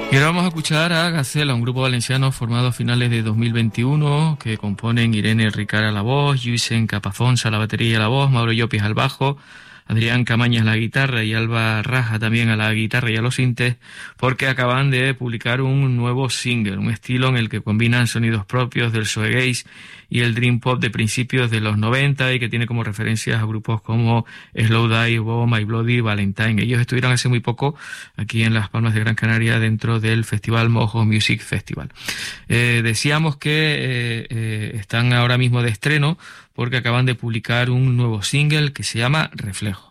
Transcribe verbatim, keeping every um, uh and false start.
Y ahora vamos a escuchar a Gacela, un grupo valenciano formado a finales de dos mil veintiuno que componen Irene Ricard a la voz, Lluisen Capafonsa a la batería y a la voz, Mauro Llopis al bajo, Adrián Camañas a la guitarra y Alba Raja también a la guitarra y a los sintes, porque acaban de publicar un nuevo single, un estilo en el que combinan sonidos propios del shoegaze y el dream pop de principios de los noventa y que tiene como referencias a grupos como Slowdive o My Bloody Valentine. Ellos estuvieron hace muy poco aquí en Las Palmas de Gran Canaria dentro del Festival Mojo Music Festival. Eh, decíamos que eh, eh, están ahora mismo de estreno porque acaban de publicar un nuevo single que se llama Reflejo.